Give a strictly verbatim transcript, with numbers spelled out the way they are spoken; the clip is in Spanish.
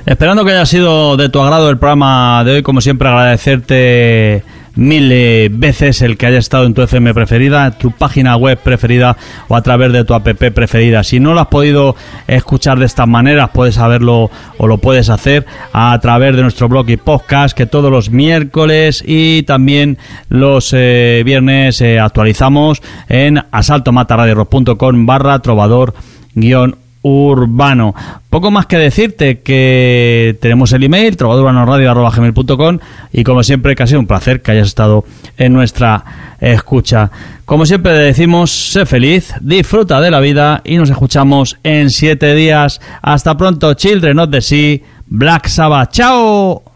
Esperando que haya sido de tu agrado el programa de hoy, como siempre agradecerte mil eh, veces el que haya estado en tu F M preferida, tu página web preferida o a través de tu app preferida. Si no lo has podido escuchar de estas maneras, puedes saberlo o lo puedes hacer a través de nuestro blog y podcast, que todos los miércoles y también los eh, viernes eh, actualizamos en asaltomataradio punto com barra trovador guión urbano. Poco más que decirte que tenemos el email trovador urbano radio arroba gmail punto com y como siempre que ha sido un placer que hayas estado en nuestra escucha. Como siempre decimos, sé feliz, disfruta de la vida y nos escuchamos en siete días. Hasta pronto, Children of the Sea, Black Sabbath. ¡Chao!